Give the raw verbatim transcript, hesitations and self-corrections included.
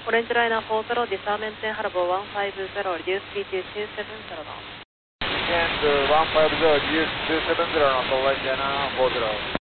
Orange Liner four zero, disarm maintain Harbour one five zero, reduce speed to two seven zero knots. Weekend one five zero, reduce two seven zero knots, Orange Liner four zero.